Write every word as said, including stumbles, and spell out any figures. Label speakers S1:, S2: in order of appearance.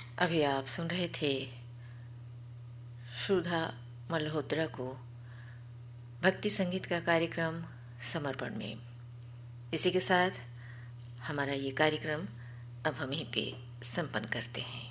S1: अभी आप सुन रहे थे सुधा मल्होत्रा को भक्ति संगीत का कार्यक्रम समर्पण में। इसी के साथ हमारा ये कार्यक्रम अब हम यहीं पे संपन्न करते हैं।